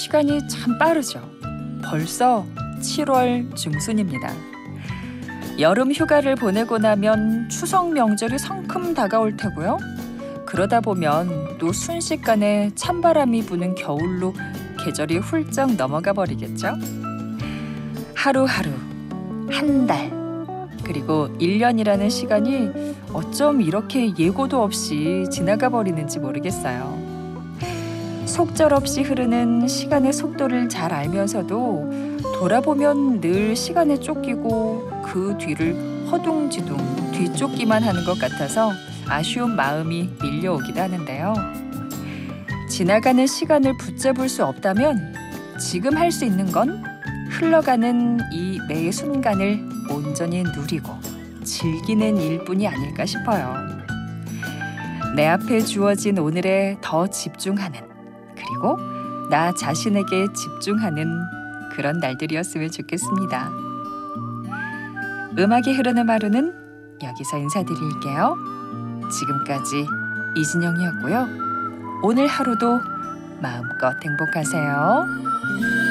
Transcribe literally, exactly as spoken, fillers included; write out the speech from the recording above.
시간이 참 빠르죠. 벌써 칠월 중순입니다. 여름 휴가를 보내고 나면 추석 명절이 성큼 다가올 테고요. 그러다 보면 또 순식간에 찬바람이 부는 겨울로 계절이 훌쩍 넘어가 버리겠죠. 하루하루, 한 달, 그리고 일 년이라는 시간이 어쩜 이렇게 예고도 없이 지나가 버리는지 모르겠어요. 속절없이 흐르는 시간의 속도를 잘 알면서도 돌아보면 늘 시간에 쫓기고 그 뒤를 허둥지둥 뒤쫓기만 하는 것 같아서 아쉬운 마음이 밀려오기도 하는데요. 지나가는 시간을 붙잡을 수 없다면 지금 할 수 있는 건 흘러가는 이 매 순간을 온전히 누리고 즐기는 일뿐이 아닐까 싶어요. 내 앞에 주어진 오늘에 더 집중하는, 그리고 나 자신에게 집중하는 그런 날들이었으면 좋겠습니다. 음악이 흐르는 하루는 여기서 인사드릴게요. 지금까지 이진영이었고요. 오늘 하루도 마음껏 행복하세요.